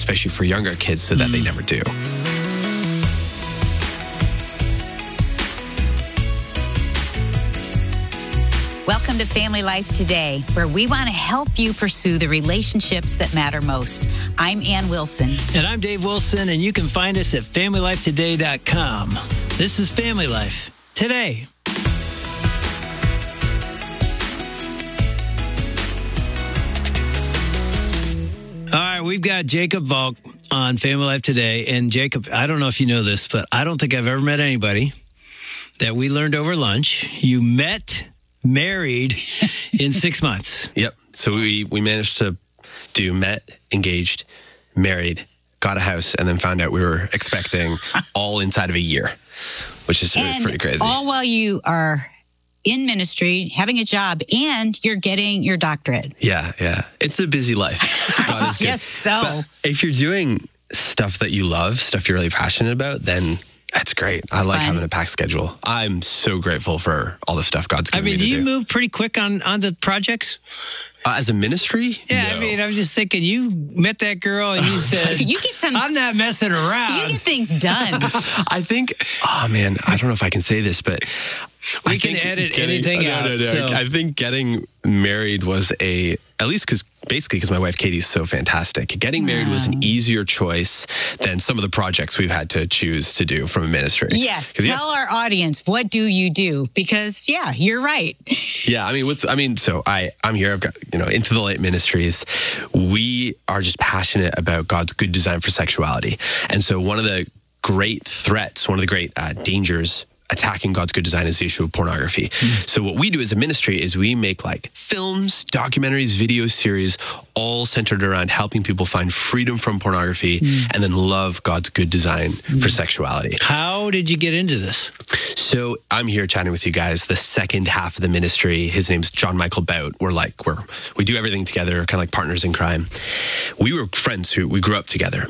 especially for younger kids, so that they never do. Welcome to Family Life Today, where we want to help you pursue the relationships that matter most. I'm Ann Wilson. And I'm Dave Wilson, and you can find us at FamilyLifeToday.com. This is Family Life Today. All right, we've got Jacob Volk on Family Life Today. And Jacob, I don't know if you know this, but I don't think I've ever met anybody that we learned over lunch. You married in 6 months. Yep. So we managed to do met, engaged, married, got a house, and then found out we were expecting all inside of a year, which is pretty crazy. All while you are in ministry, having a job, and you're getting your doctorate. Yeah. It's a busy life. God is good. Yes, so. But if you're doing stuff that you love, stuff you're really passionate about, then that's great. I like having a packed schedule. I'm so grateful for all the stuff God's given me to do. Do you move pretty quick on the projects? As a ministry? Yeah, No. I mean, I was just thinking, you met that girl and you said, You get some. I'm not messing around. You get things done. I think, oh man, I don't know if I can say this, but We can edit anything out. No. So. I think getting married was at least because my wife Katie's so fantastic. Getting married was an easier choice than some of the projects we've had to choose to do from a ministry. Yes, tell our audience, what do you do? Because you're right. Yeah, so I'm here. I've got Into the Light Ministries. We are just passionate about God's good design for sexuality, and so one of the great threats, one of the great dangers attacking God's good design is the issue of pornography. So what we do as a ministry is we make films, documentaries, video series, all centered around helping people find freedom from pornography and then love God's good design for sexuality. How did you get into this? So I'm here chatting with you guys. The second half of the ministry, his name's John Michael Bout. We do everything together, kind of like partners in crime. We were friends we grew up together.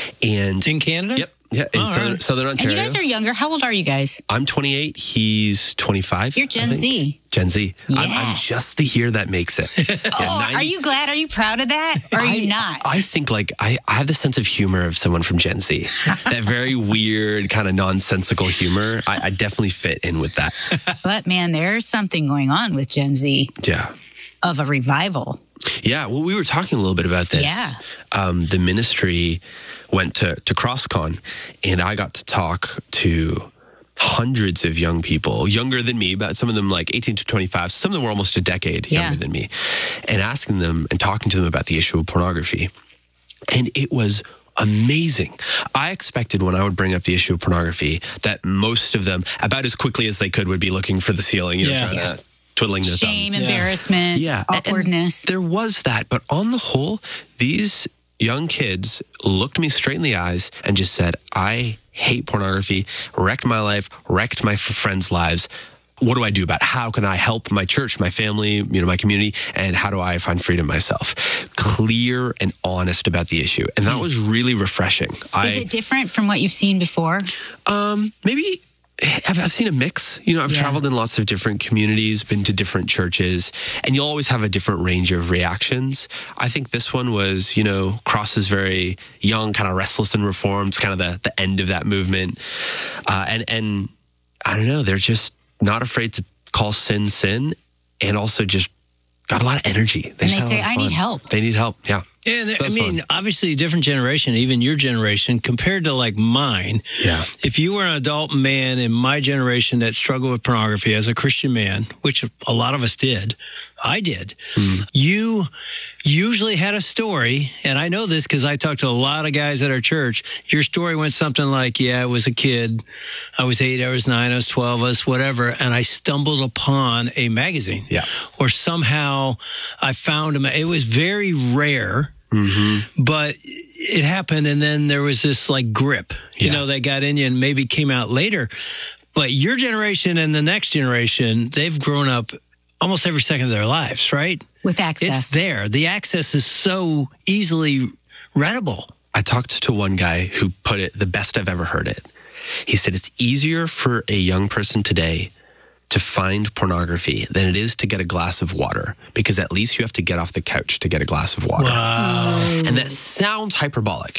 And in Canada? Yep. Yeah, in Southern Ontario. And you guys are younger. How old are you guys? I'm 28. He's 25. You're Gen Z. Gen Z. Yes. I'm just the year that makes it. Are you glad? Are you proud of that? Or are you not? I think I have the sense of humor of someone from Gen Z. That very weird, kind of nonsensical humor. I definitely fit in with that. But man, there's something going on with Gen Z. Yeah. Of a revival. Yeah. Well, we were talking a little bit about this. Yeah. The ministry went to CrossCon, and I got to talk to hundreds of young people, younger than me, but some of them 18 to 25. Some of them were almost a decade younger than me, and asking them and talking to them about the issue of pornography. And it was amazing. I expected when I would bring up the issue of pornography that most of them, about as quickly as they could, would be looking for the ceiling, trying to twiddling their thumbs. Shame, embarrassment, awkwardness. And there was that, but on the whole, these young kids looked me straight in the eyes and just said, I hate pornography, wrecked my life, wrecked my friends' lives. What do I do about it? How can I help my church, my family, my community, and how do I find freedom myself? Clear and honest about the issue. And that was really refreshing. Is it different from what you've seen before? Maybe I've seen a mix. I've traveled in lots of different communities, been to different churches, and you'll always have a different range of reactions. I think this one was, Cross is very young, kind of restless and reformed, kind of the end of that movement. And I don't know, they're just not afraid to call sin, and also just got a lot of energy. They say, I need help. They need help, yeah. Yeah, obviously a different generation, even your generation, compared to mine. Yeah. If you were an adult man in my generation that struggled with pornography as a Christian man, which a lot of us did, I did, you usually had a story, and I know this because I talked to a lot of guys at our church. Your story went something like, I was a kid, I was 8, I was 9, I was 12, I was whatever, and I stumbled upon a magazine. Yeah. Or somehow I found it was very rare. But it happened, and then there was this grip, that got in you and maybe came out later. But your generation and the next generation, they've grown up almost every second of their lives, right? With access. It's there. The access is so easily readable. I talked to one guy who put it the best I've ever heard it. He said it's easier for a young person today to find pornography than it is to get a glass of water, because at least you have to get off the couch to get a glass of water. Wow. And that sounds hyperbolic.